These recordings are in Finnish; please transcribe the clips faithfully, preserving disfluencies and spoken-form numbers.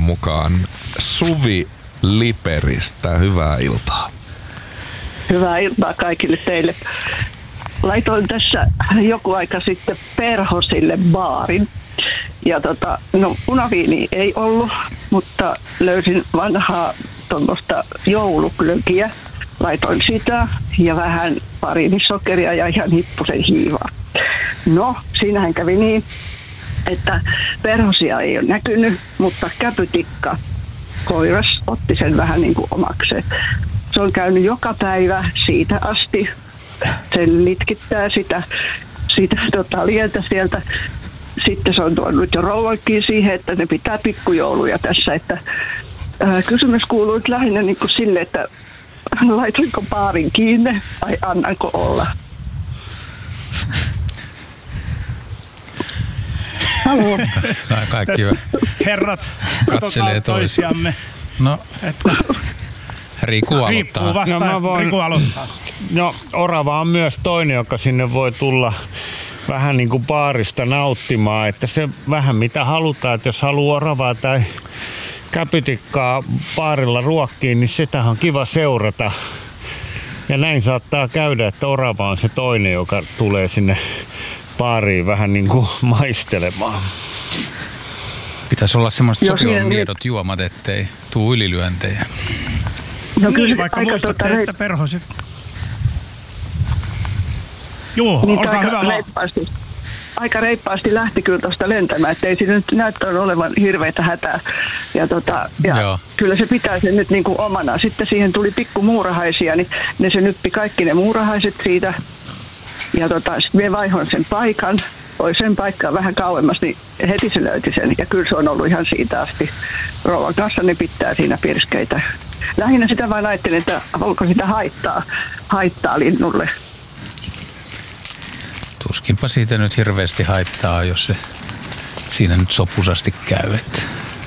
mukaan Suvi Liperistä. Hyvää iltaa. Hyvää iltaa kaikille teille. Laitoin tässä joku aika sitten Perhosille baarin. Ja tota, no punaviini ei ollut, mutta löysin vanhaa tuommoista jouluklökiä. Laitoin sitä ja vähän pariinisokeria ja ihan hippusen hiivaa. No, siinähän kävi niin, että Perhosia ei ole näkynyt, mutta käpytikka koiras otti sen vähän niin kuin omakseen. Se on käynyt joka päivä siitä asti. Se litkittää sitä, sitä tota, lientä sieltä. Sitten se on tuonut jo rouvankin siihen, että ne pitää pikkujouluja tässä. Että, ää, kysymys kuuluu lähinnä niin kuin sille, että laitanko baarin kiinni vai annanko olla? Haloo. Kaikki herrat katselee toisiamme. No, että Riku aloittaa. Riippuu vastaan, no, voin, Riku aloittaa. No, orava on myös toinen, joka sinne voi tulla vähän niin kuin baarista nauttimaan. Että se vähän mitä halutaan, että jos haluaa oravaa tai käpytikkaa baarilla ruokkiin, niin sitä on kiva seurata. Ja näin saattaa käydä, että orava on se toinen, joka tulee sinne baariin vähän niin kuin maistelemaan. Pitäisi olla semmoiset sopivan miedot juomat, ettei tuu ylilyöntejä. No kyllä, niin, vaikka muistatte, tota, että Perhoset... Joo, niin olkaa hyvä vaan. Aika reippaasti lähti kyllä tuosta lentämään, ettei siinä nyt näyttänyt olevan hirveitä hätää. Ja, tota, ja kyllä se pitää sen nyt niin kuin omana. Sitten siihen tuli pikku muurahaisia, niin ne se nyppi kaikki ne muurahaiset siitä. Ja tota, sitten me vaihon sen paikan, toiseen paikkaan vähän kauemmas, niin heti se löyti sen. Ja kyllä se on ollut ihan siitä asti. Rouvan kanssa ne pitää siinä pirskeitä. Lähinnä sitä vain ajattelin, että onko sitä haittaa, haittaa linnulle. Tuskinpa siitä nyt hirveästi haittaa, jos se siinä nyt sopusasti käy. Että,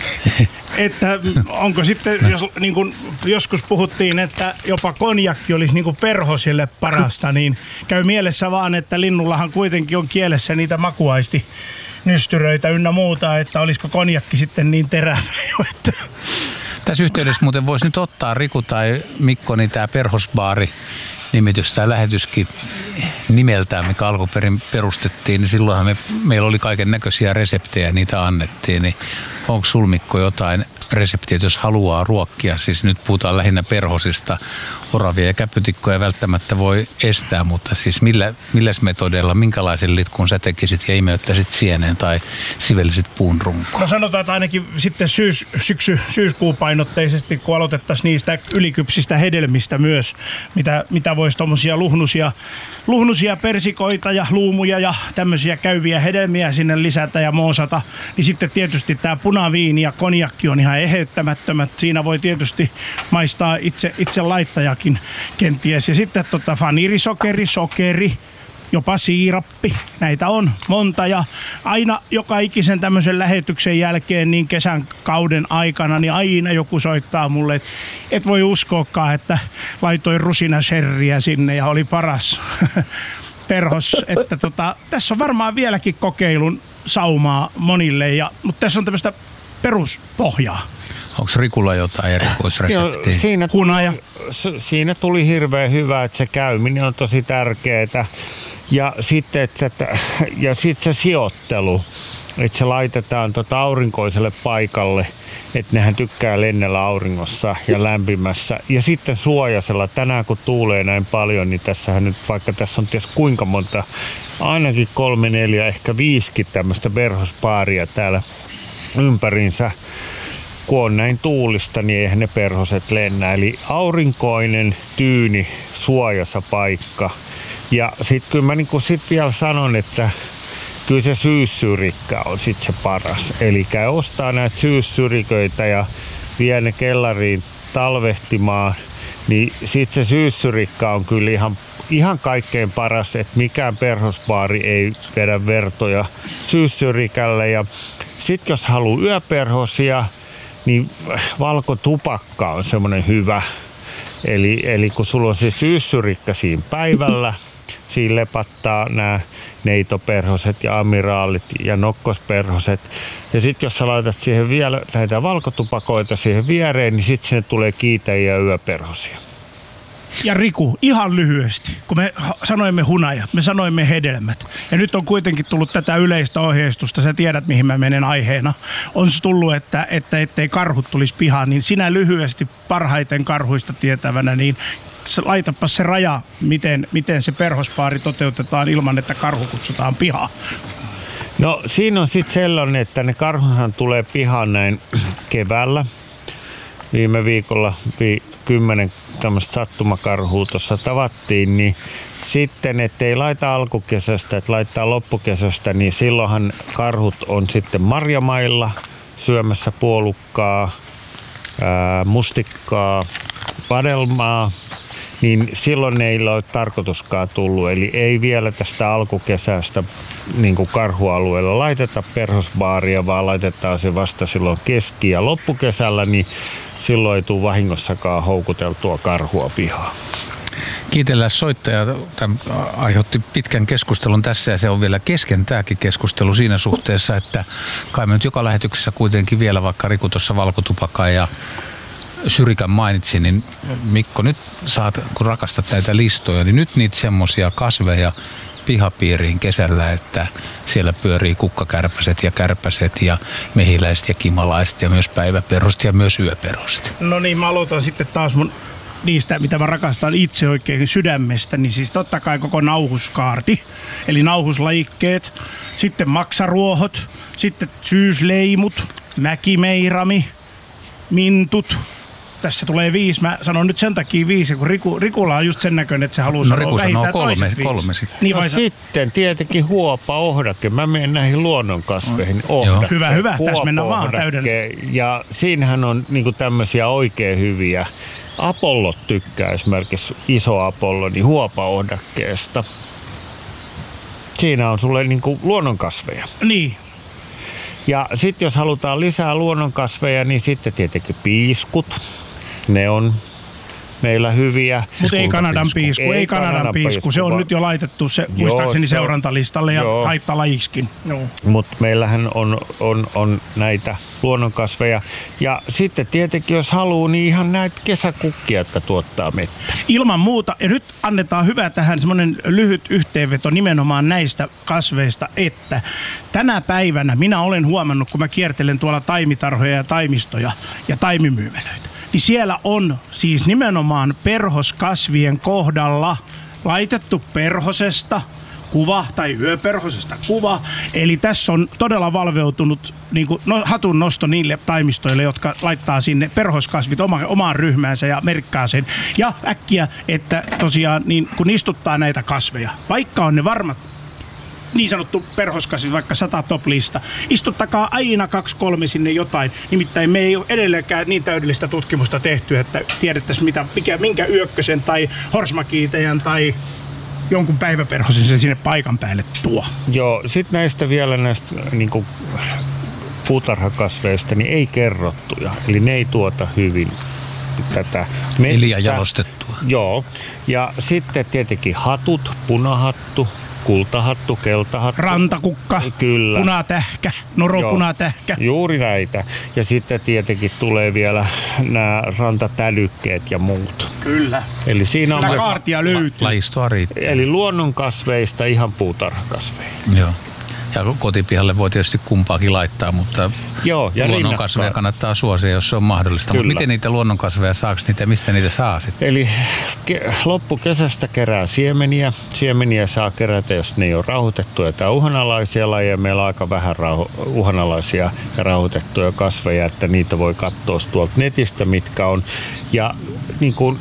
että onko sitten, jos niin kun joskus puhuttiin, että jopa konjakki olisi niin kuin Perhosille parasta, niin käy mielessä vaan, että linnullahan kuitenkin on kielessä niitä makuaisti nystyröitä ynnä muuta, että olisiko konjakki sitten niin terävä jo, että... Tässä yhteydessä muuten voisi nyt ottaa Riku tai Mikko, niin tämä Perhosbaari nimitys, tämä lähetyskin nimeltään, mikä alkuperin perustettiin, niin silloinhan me, meillä oli kaiken näköisiä reseptejä, niitä annettiin, niin onko sul Mikko jotain reseptiä, jos haluaa ruokkia, siis nyt puhutaan lähinnä Perhosista, oravia ja käpytikkoja välttämättä voi estää, mutta siis millä, milläs metodeilla, minkälaisen litkun sä tekisit ja imeyttäisit sieneen tai sivelisit puun runkoon? No sanotaan, että ainakin sitten syys, syksy, syyskuupainotteisesti, kun aloitettaisiin niistä ylikypsistä hedelmistä myös, mitä, mitä voisi tommosia luhnusia, luhnusia persikoita ja luumuja ja tämmöisiä käyviä hedelmiä sinne lisätä ja moosata, niin sitten tietysti tämä punaviini ja konjakki on ihan eheyttämättömät. Siinä voi tietysti maistaa itse, itse laittajakin kenties. Ja sitten tota vaniirisokeri, sokeri, jopa siirappi. Näitä on monta ja aina joka ikisen tämmöisen lähetyksen jälkeen niin kesän kauden aikana, niin aina joku soittaa mulle, että et voi uskoakaan, että laitoin rusinaserriä sinne ja oli paras Perhos. Että tota, tässä on varmaan vieläkin kokeilun saumaa monille, ja, mutta tässä on tämmöistä peruspohjaa. Onko Rikulla jotain erikoisreseptiä? Siinä, siinä tuli hirveän hyvä, että se käyminen on tosi tärkeää. Ja sitten että, ja sitten se sijoittelu, että se laitetaan tota aurinkoiselle paikalle, että nehän tykkää lennellä auringossa ja lämpimässä. Ja sitten suojasella, tänään kun tuulee näin paljon, niin tässähän nyt, vaikka tässä on ties kuinka monta, ainakin kolme, neljä, ehkä viisikin tämmöistä perhospaaria täällä ympäriinsä. Kun on näin tuulista, niin eihän ne perhoset lennä. Eli aurinkoinen, tyyni, suojassa paikka. Ja sitten kyllä mä niinku sit vielä sanon, että kyllä se syyssyrikkä on sitten se paras. Eli käy ostaa näitä syyssyriköitä ja vie ne kellariin talvehtimaan, niin sitten se syyssyrikkä on kyllä ihan, ihan kaikkein paras, että mikään perhosbaari ei vedä vertoja syyssyrikälle. Ja sitten jos haluaa yöperhosia, niin valkotupakka on semmoinen hyvä. Eli, eli kun sulla on se syyssyrikkä siinä päivällä Siinä lepattaa nämä neitoperhoset ja amiraalit ja nokkosperhoset. Ja sitten jos sä laitat siihen vielä näitä valkotupakoita siihen viereen, niin sitten sinne tulee kiitäjiä ja yöperhosia. Ja Riku, ihan lyhyesti, kun me sanoimme hunajat, me sanoimme hedelmät, ja nyt on kuitenkin tullut tätä yleistä ohjeistusta, sä tiedät mihin mä menen aiheena, on se tullut, että, että ettei karhut tulisi pihaan, niin sinä lyhyesti parhaiten karhuista tietävänä, niin laitapa se raja, miten, miten se perhospaari toteutetaan ilman, että karhu kutsutaan pihaan. No siinä on sitten sellainen, että ne karhuhan tulee pihaan näin keväällä. Viime viikolla vi, kymmenen tämmöistä sattumakarhua tuossa tavattiin, niin sitten ettei laita alkukesästä, että laittaa loppukesästä, niin silloinhan karhut on sitten marjamailla syömässä puolukkaa, ää, mustikkaa, vadelmaa, niin silloin ne ei ole tarkoituskaan tullut. Eli ei vielä tästä alkukesästä niin kuin karhualueella laiteta perhosbaaria, vaan laitetaan se vasta silloin keski- ja loppukesällä, niin silloin ei tule vahingossakaan houkuteltua karhua pihaan. Kiitellään soittaja. Tämä aiheutti pitkän keskustelun tässä ja se on vielä kesken tämäkin keskustelu siinä suhteessa, että kai me nyt joka lähetyksessä kuitenkin vielä, vaikka Riku tuossa valkotupakaa ja Syrikän mainitsi, niin Mikko, nyt saat, kun rakastat näitä listoja, niin nyt niitä semmoisia kasveja pihapiiriin kesällä, että siellä pyörii kukkakärpäset ja kärpäset ja mehiläiset ja kimalaiset ja myös päiväperhoset ja myös yöperhoset. No niin, mä aloitan sitten taas mun niistä, mitä mä rakastan itse oikein sydämestä, niin siis totta kai koko nauhuskaarti, eli nauhuslajikkeet, sitten maksaruohot, sitten syysleimut, mäkimeirami, mintut. Tässä tulee viisi. Mä sanon nyt sen takia viisi, kun Riku, Rikulla on just sen näköinen, että se haluaa no, sanoa Riku vähintään sanoo kolme, toiset kolme viisi. sitten. Niin no sitten tietenkin huopa, ohdake. Mä menen näihin luonnonkasveihin. Ohdake, hyvä, hyvä. Tässä mennään vaan täydellä. Ja siinähän on niinku tämmöisiä oikein hyviä. Apollot tykkää esimerkiksi iso apollo, niin huopaohdakkeesta. Siinä on sulle niinku luonnonkasveja. Niin. Ja sitten jos halutaan lisää luonnonkasveja, niin sitten tietenkin piiskut. Ne on meillä hyviä. Mutta ei Kanadan piisku, ei, ei Kanadan, Kanadan piisku. piisku. Se on va- nyt jo laitettu se, joo, muistaakseni se seurantalistalle ja joo. haittalajiksikin. Mutta meillähän on, on, on näitä luonnonkasveja. Ja sitten tietenkin jos haluaa, niin ihan näitä kesäkukkia, jotka tuottaa mettä. Ilman muuta. Ja nyt annetaan hyvä tähän semmoinen lyhyt yhteenveto nimenomaan näistä kasveista, että tänä päivänä minä olen huomannut, kun mä kiertelen tuolla taimitarhoja ja taimistoja ja taimimyymälöitä, niin siellä on siis nimenomaan perhoskasvien kohdalla laitettu perhosesta kuva tai yöperhosesta kuva. Eli tässä on todella valveutunut niin kuin, no, hatun nosto niille taimistoille, jotka laittaa sinne perhoskasvit oma, omaan ryhmäänsä ja merkkaa sen. Ja äkkiä, että tosiaan niin kun istuttaa näitä kasveja, vaikka on ne varmat niin sanottu perhoskasvi, vaikka sata top-lista. Istuttakaa aina kaksi kolme sinne jotain. Nimittäin me ei ole edelleenkään niin täydellistä tutkimusta tehty, että tiedettäisiin mitä, mikä, minkä yökkösen tai horsmakiitäjän tai jonkun päiväperhosen se sinne paikan päälle tuo. Joo, sitten näistä vielä näistä niin kuin puutarhakasveista, niin ei kerrottuja. Eli ne ei tuota hyvin tätä mettä. Liian jalostettua. Joo, ja sitten tietenkin hatut, punahattu, kultahattu, keltahattu. Rantakukka, kyllä. Punatähkä, noropunatähkä. Juuri näitä. Ja sitten tietenkin tulee vielä nämä rantatälykkeet ja muut. Kyllä. Eli siinä Kyllä on kaartia löytyy. Lajistoa riittää. Eli luonnonkasveista ihan puutarhakasveja. Joo. Ja kotipihalle voi tietysti kumpaakin laittaa, mutta joo, ja luonnonkasveja kannattaa suosia, jos se on mahdollista. Mutta miten niitä luonnonkasveja saako niitä, mistä niitä saa sitten? Eli ke- loppukesästä kerää siemeniä. Siemeniä saa kerätä, jos ne ei ole rauhoitettuja tai uhanalaisia lajeja. Meillä on aika vähän rauho- uhanalaisia ja rauhoitettuja kasveja, että niitä voi katsoa tuolta netistä, mitkä on. Ja niin kuin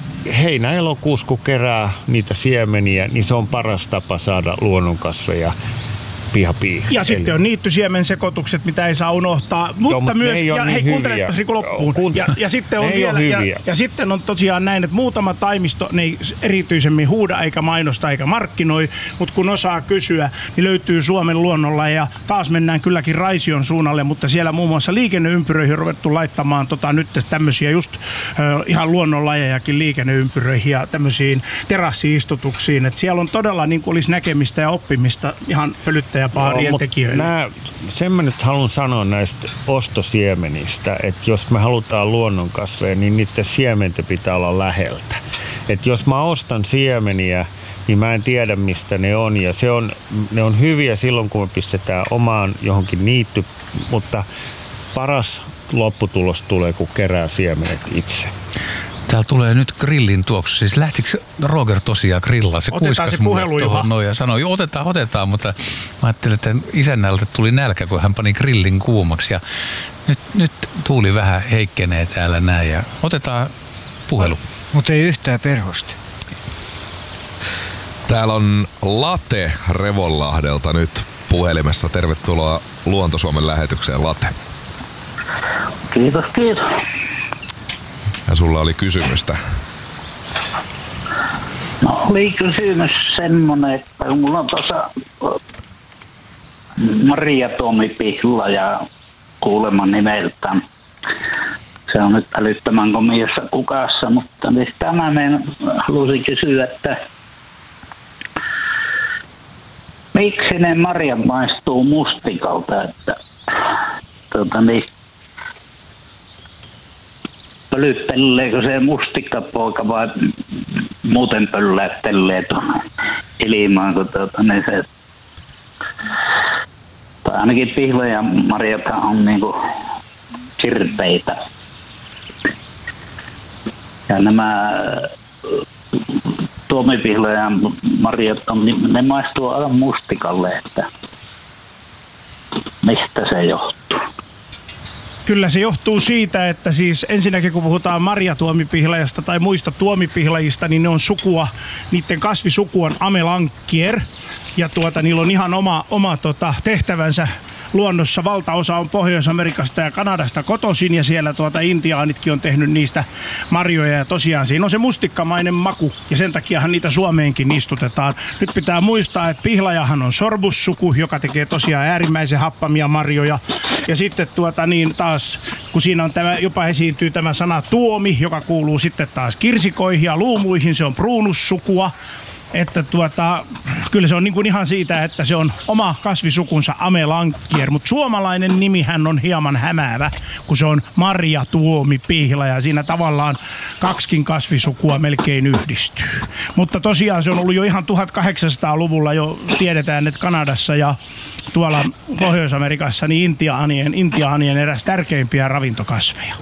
heinä-elokuussa, kun kerää niitä siemeniä, niin se on paras tapa saada luonnonkasveja pihapii. Ja sitten on niittysiemensekoitukset, mitä ei saa unohtaa. Mutta Joo, myös, ja niin hei, kuuntelepas Riku loppuun. Kuunt- ja, ja, sitten on ne vielä, ja, ja sitten on tosiaan näin, että muutama taimisto, ne ei erityisemmin huuda, eikä mainosta, eikä markkinoi, mutta kun osaa kysyä, niin löytyy Suomen luonnolla, ja taas mennään kylläkin Raision suunnalle, mutta siellä muun muassa liikenneympyröihin on ruvettu laittamaan tota, nyt tämmöisiä just ö, ihan luonnonlajejakin liikenneympyröihin ja tämmöisiin terassiistutuksiin, että siellä on todella niin kuin olisi näkemistä ja oppimista ihan pölyttäjäpaarien no, tekijöille. Nää, sen mä nyt haluan sanoa näistä ostosiemenistä, että jos me halutaan luonnonkasveja, niin niiden siementen pitää olla läheltä. Että jos mä ostan siemeniä, niin mä en tiedä mistä ne on, ja se on, ne on hyviä silloin, kun me pistetään omaan johonkin niitty, mutta paras lopputulos tulee, kun kerää siemenet itse. Täällä tulee nyt grillin tuoksu. Siis lähtikö Roger tosiaan grillaa? Se kuiskas mulle tuohon noin ja sanoi, joo, otetaan, otetaan, mutta mä ajattelin, että isännältä tuli nälkä, kun hän pani grillin kuumaksi. Ja nyt, nyt tuuli vähän heikkenee täällä näin ja otetaan puhelu. Mutta ei yhtään perhosta. Täällä on Late Revonlahdelta nyt puhelimessa. Tervetuloa Luonto-Suomen lähetykseen, Late. Kiitos, kiitos. Ja sulla oli kysymystä. No oli kysymys semmonen, että mulla on tuossa Maria Tomi Pihla ja kuuleman nimeltään. Se on nyt älyttömän komiassa kukassa, mutta niin tämä meidän halusin kysyä, että miksi ne marjat maistuu mustikalta, että tuota niin, pölytteleekö se mustikkapoika vai muuten pöllättelee tuonne ilmaan, kun tuota, niin se, tai ainakin pihla ja marjathan on niinku kirpeitä. Ja nämä tuomipihla ja marjat on, ne maistuu aivan mustikalle, että mistä se johtuu? Kyllä se johtuu siitä, että siis ensinnäkin kun puhutaan marjatuomipihlajasta tai muista tuomipihlajista, niin ne on sukua, niiden kasvisuku on Amelanchier. Ja tuota, niillä on ihan oma, oma tota, tehtävänsä luonnossa. Valtaosa on Pohjois-Amerikasta ja Kanadasta kotoisin ja siellä tuota intiaanitkin on tehnyt niistä marjoja. Ja tosiaan siinä on se mustikkamainen maku ja sen takiahan niitä Suomeenkin istutetaan. Nyt pitää muistaa, että pihlajahan on sorbussuku, joka tekee tosiaan äärimmäisen happamia marjoja. Ja sitten tuota niin taas, kun siinä on tämä, jopa esiintyy tämä sana tuomi, joka kuuluu sitten taas kirsikoihin ja luumuihin, se on pruunussukua. Että tuota, kyllä se on niin kuin ihan siitä, että se on oma kasvisukunsa Amelanchier, mutta suomalainen nimihän on hieman hämäävä, kun se on marjatuomipihla ja siinä tavallaan kaksikin kasvisukua melkein yhdistyy. Mutta tosiaan se on ollut jo ihan tuhatkahdeksansataaluvulla jo tiedetään, että Kanadassa ja tuolla Pohjois-Amerikassa niin intiaanien, intiaanien eräs tärkeimpiä ravintokasveja.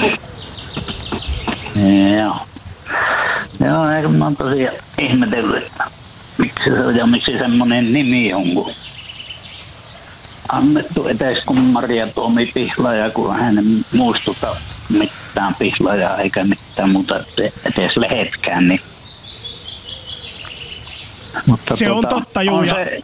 Joo. Joo, eikö mä oon tosiaan ihmetellyt, että miksi se on ja miksi semmonen nimi on, kun annettu etes kun Maria Tuomi Pihlaja, kun hän ei muistuta mitään pihlajaa eikä mitään muuta etes lehetkään, niin mutta se tuota, on totta, juu. On se,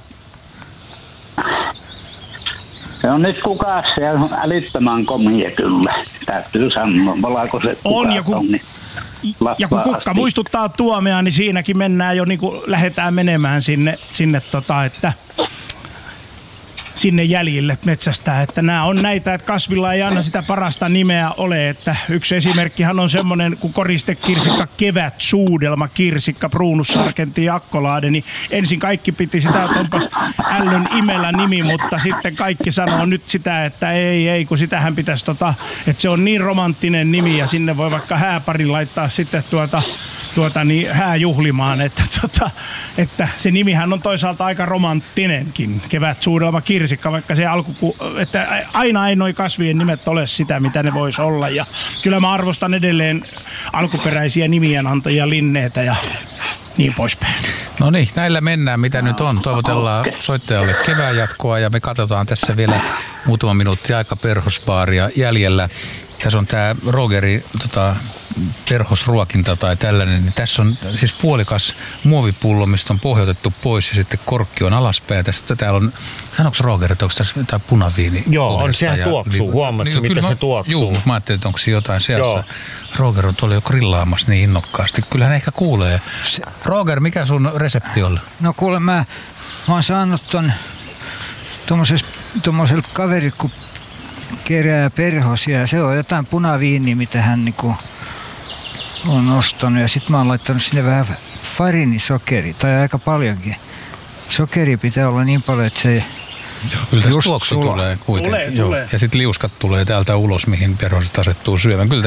se on nyt kukassa ja on älyttömän komia kyllä, täytyy sanoa, valkoiset on, ja kun... on, niin ja kun kukka muistuttaa tuomea, niin siinäkin mennään jo, niin kuin lähdetään menemään sinne, sinne tota, että sinne jäljille metsästää, että nämä on näitä, että kasvilla ei aina sitä parasta nimeä ole, että yksi esimerkkihan on semmoinen kuin koristekirsikka kevätsuudelma kirsikka Pruunussarkentin Jakkolaade, niin ensin kaikki piti sitä, että onpas ällön imellä nimi, mutta sitten kaikki sanoo nyt sitä, että ei, ei, kun sitähän pitäisi tota, että se on niin romanttinen nimi ja sinne voi vaikka hääparin laittaa sitten tuota tuota niin hääjuhlimaan, että, tota, että se nimihän on toisaalta aika romanttinenkin, kevätsuudelma kirsikka, vaikka se alku, että aina ei noi kasvien nimet ole sitä, mitä ne vois olla. Ja kyllä mä arvostan edelleen alkuperäisiä nimien antajia, Linneitä ja niin poispäin. No niin, näillä mennään, mitä nyt on. Toivotellaan soittajalle kevään jatkoa ja me katsotaan tässä vielä muutama minuutti aika perhosbaaria jäljellä. tässä on tää Rogeri tota, perhosruokinta tai tällainen, niin tässä on siis puolikas muovipullo, mistä on pohjoitettu pois ja sitten korkki on alaspäin. Ja tästä, täällä on, sanoiko Roger, että onko tässä jotain punaviini? Joo, on, sehän ja, tuoksuu. Niin, Huomaatko, niin, mitä se tuoksuu? Joo, mutta mä ajattelin, että onko se jotain seassa. Roger on tuolla jo grillaamassa niin innokkaasti. Kyllähän ehkä kuulee. Se, Roger, mikä sun resepti on? No kuule, mä, mä oon saanut ton tommoselta kaverit, kun kerää perhosia ja se on jotain punaviiniä, mitä hän niinku on ostanut ja sitten mä oon laittanut sinne vähän farinisokeri tai aika paljonkin. Sokeri pitää olla niin paljon, että se Joo, kyllä tässä tuoksu tulee kuitenkin. Tulee, tulee. Ja sitten liuskat tulee täältä ulos, mihin perhoset asettuu syömään. Kyllä